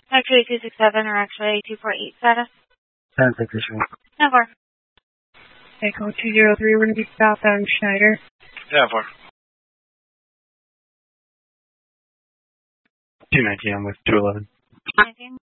Actually 267 or actually 248 status. 10-6 issuing. 10-4. Echo 203, we're going to be southbound Schneider. 10-4. 219, I'm with 211. 19.